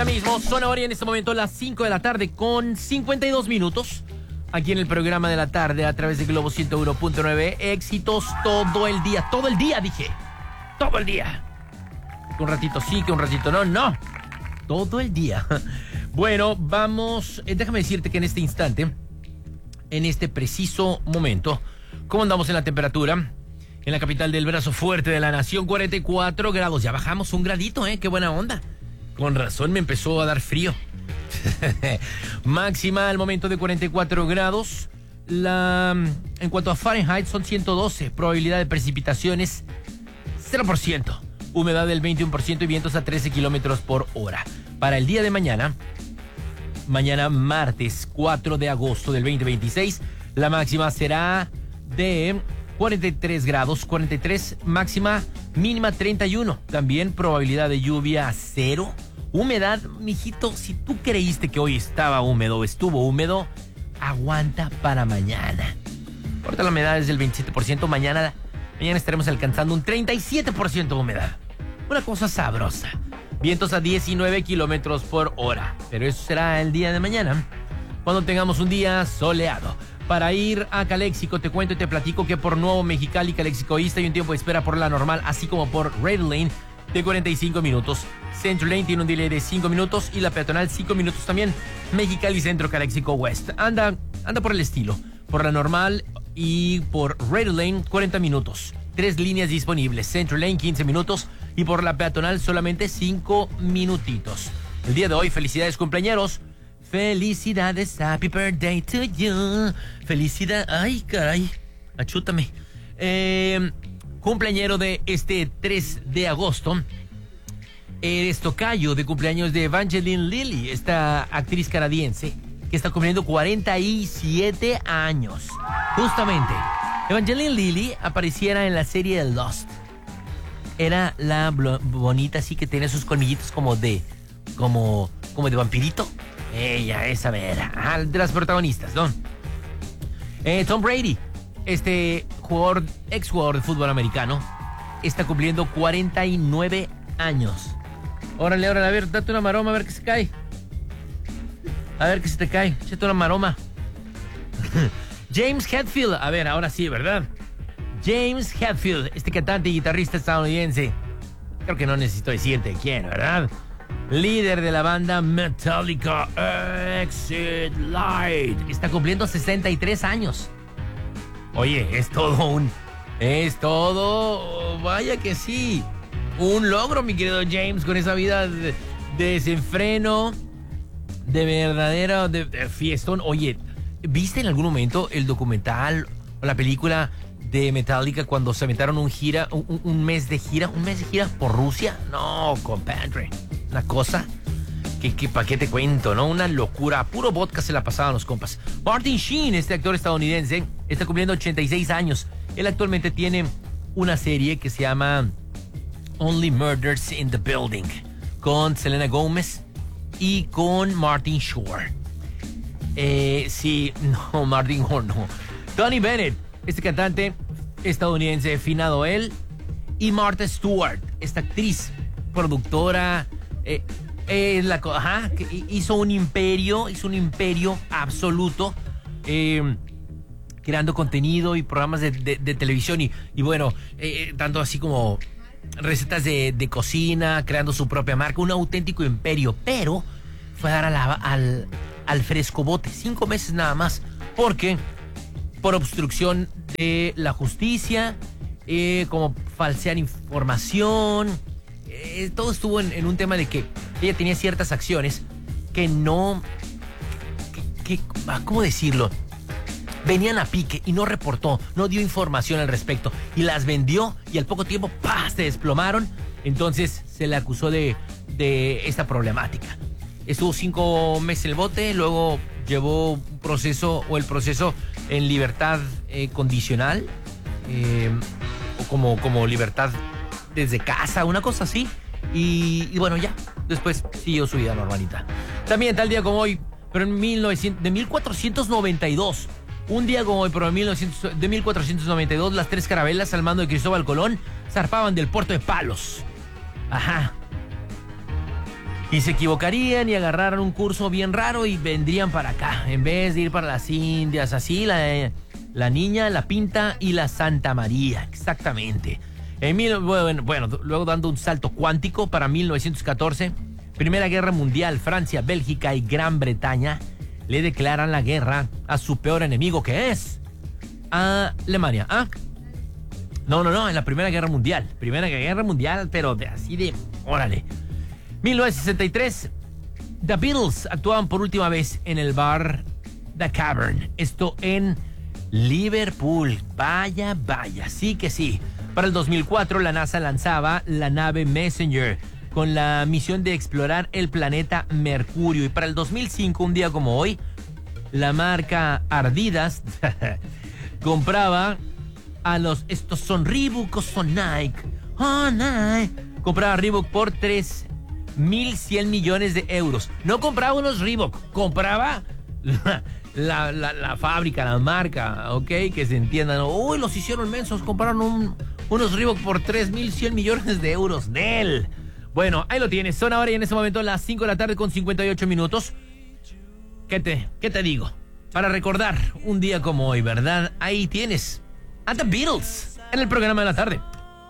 Ahora mismo son ahora en este momento las 5 de la tarde con 52 minutos. Aquí en el programa de la tarde a través de Globo 101.9. Éxitos todo el día. Todo el día, dije. Todo el día. Que un ratito sí, que un ratito no. No. Todo el día. Bueno, vamos. Déjame decirte que en este instante, en este preciso momento, ¿cómo andamos en la temperatura? En la capital del brazo fuerte de la nación, 44 grados. Ya bajamos un gradito, ¿eh? Qué buena onda. Con razón me empezó a dar frío. Máxima al momento de 44 grados. En cuanto a Fahrenheit son 112. Probabilidad de precipitaciones 0%. Humedad del 21% y vientos a 13 kilómetros por hora. Para el día de mañana martes 4 de agosto del 2026, la máxima será de 43 grados, 43 máxima, mínima 31. También probabilidad de lluvia 0. Humedad, mijito, si tú creíste que hoy estaba húmedo, estuvo húmedo, aguanta para mañana. Ahorita la humedad es del 27%, mañana estaremos alcanzando un 37% de humedad. Una cosa sabrosa. Vientos a 19 kilómetros por hora. Pero eso será el día de mañana, cuando tengamos un día soleado. Para ir a Calexico, te cuento y te platico que por Nuevo Mexicali, Calexico East hay un tiempo de espera por la normal, así como por Red Lane de 45 minutos. Central Lane tiene un delay de 5 minutos y la peatonal 5 minutos también. Mexicali Centro, Calexico West. Anda por el estilo. Por la normal y por Red Lane 40 minutos. 3 líneas disponibles. Central Lane 15 minutos y por la peatonal solamente 5 minutitos. El día de hoy, felicidades cumpleañeros. Felicidades, happy birthday to you. Felicidad, ay caray, achútame. Cumpleañero de este 3 de agosto. Eres tocayo de cumpleaños de Evangeline Lilly, esta actriz canadiense que está cumpliendo 47 años. Justamente, Evangeline Lilly apareciera en la serie Lost. Era la bonita así que tenía sus colmillitos como de vampirito. Ella, esa vera, de las protagonistas, ¿no? Tom Brady, este exjugador de fútbol americano, está cumpliendo 49 años. Órale, a ver, date una maroma, a ver qué se cae. A ver qué se te cae, échate una maroma. James Hetfield, a ver, ahora sí, ¿verdad? James Hetfield, este cantante y guitarrista estadounidense. Creo que no necesito decirte quién, ¿verdad? Líder de la banda Metallica, Exit Light. Está cumpliendo 63 años. Oye, es todo, vaya que sí. Un logro, mi querido James, con esa vida de desenfreno, de verdadero de fiestón. Oye, ¿viste en algún momento el documental o la película de Metallica cuando se aventaron un mes de gira por Rusia? No, compadre. Una cosa que ¿para qué te cuento, no? Una locura. Puro vodka se la pasaban los compas. Martin Sheen, este actor estadounidense, está cumpliendo 86 años. Él actualmente tiene una serie que se llama Only Murders in the Building, con Selena Gomez y con Martin Short. Martin Short no. Tony Bennett, este cantante estadounidense, finado él, y Martha Stewart, esta actriz, productora, que hizo un imperio absoluto, creando contenido y programas de televisión y bueno, dando así como recetas de cocina, creando su propia marca, un auténtico imperio, pero fue a dar al frescobote 5 meses nada más, porque por obstrucción de la justicia, como falsear información, todo estuvo en un tema de que ella tenía ciertas acciones que no, ¿cómo decirlo? Venían a pique y no reportó, no dio información al respecto y las vendió y al poco tiempo ¡pah!, se desplomaron. Entonces se le acusó de esta problemática. Estuvo 5 meses en el bote, luego llevó el proceso en libertad condicional, o como libertad desde casa, una cosa así. Y bueno, ya, después siguió su vida normalita. También tal día como hoy, pero en 1492, un día como hoy, pero de 1492, las 3 carabelas al mando de Cristóbal Colón zarpaban del puerto de Palos. Ajá. Y se equivocarían y agarraran un curso bien raro y vendrían para acá. En vez de ir para las Indias, así, la Niña, la Pinta y la Santa María. Exactamente. Luego dando un salto cuántico para 1914. Primera Guerra Mundial, Francia, Bélgica y Gran Bretaña le declaran la guerra a su peor enemigo, que es Alemania. No, en la Primera Guerra Mundial. Primera Guerra Mundial, pero así de... órale. 1963, The Beatles actuaban por última vez en el bar The Cavern. Esto en Liverpool. Vaya, sí que sí. Para el 2004, la NASA lanzaba la nave Messenger con la misión de explorar el planeta Mercurio. Y para el 2005, un día como hoy, la marca Adidas compraba estos son Reebok o son Nike. Compraba Reebok por 3.100 millones de euros. No compraba unos Reebok, compraba la fábrica, la marca, ¿ok? Que se entiendan. Uy, los hicieron mensos, compraron unos Reebok por 3.100 millones de euros. Nel. Bueno, ahí lo tienes. Son ahora y en este momento las 5 de la tarde con 58 minutos. ¿Qué te digo? Para recordar un día como hoy, ¿verdad? Ahí tienes a The Beatles en el programa de la tarde.